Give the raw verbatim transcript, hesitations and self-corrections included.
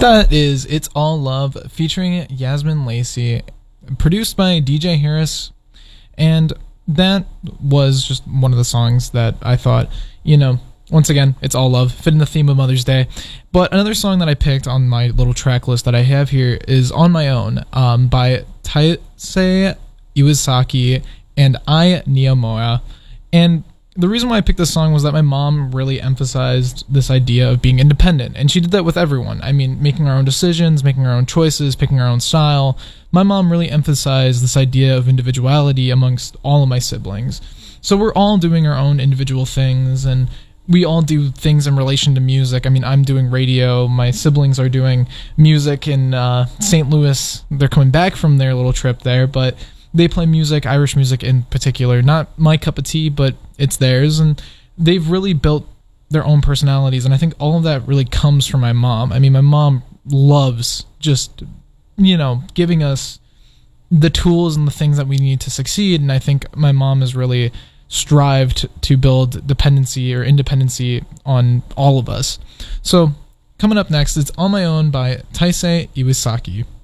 That is It's All Love featuring Yasmin Lacey, produced by D J Harris, and that was just one of the songs that I thought, you know, once again, It's All Love, fit in the theme of Mother's Day. But another song that I picked on my little track list that I have here is On My Own um, by Taisei Iwasaki and Ai Niyamoya. And the reason why I picked this song was that my mom really emphasized this idea of being independent, and she did that with everyone. I mean, making our own decisions, making our own choices, picking our own style. My mom really emphasized this idea of individuality amongst all of my siblings. So we're all doing our own individual things, and we all do things in relation to music. I mean, I'm doing radio, my siblings are doing music in uh, Saint Louis. They're coming back from their little trip there, but they play music, Irish music in particular. Not my cup of tea, but it's theirs. And they've really built their own personalities. And I think all of that really comes from my mom. I mean, my mom loves just, you know, giving us the tools and the things that we need to succeed. And I think my mom has really strived to build dependency or independency on all of us. So coming up next, it's On My Own by Taisei Iwasaki.